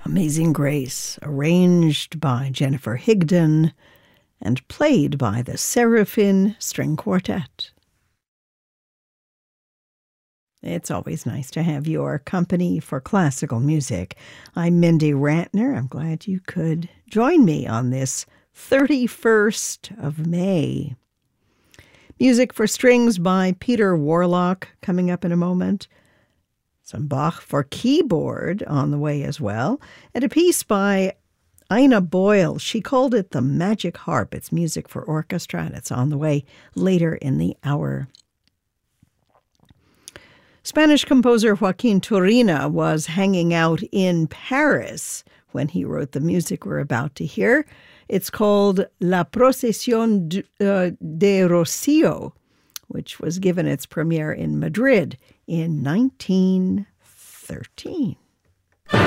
Amazing Grace, arranged by Jennifer Higdon and played by the Seraphim String Quartet. It's always nice to have your company for classical music. I'm Mindy Rantner. I'm glad you could join me on this 31st of May. Music for strings by Peter Warlock coming up in a moment. Some Bach for keyboard on the way as well. And a piece by Ina Boyle. She called it the Magic Harp. It's music for orchestra, and it's on the way later in the hour. Spanish composer Joaquin Turina was hanging out in Paris when he wrote the music we're about to hear. It's called La Procesión de Rocío, which was given its premiere in Madrid in 1913.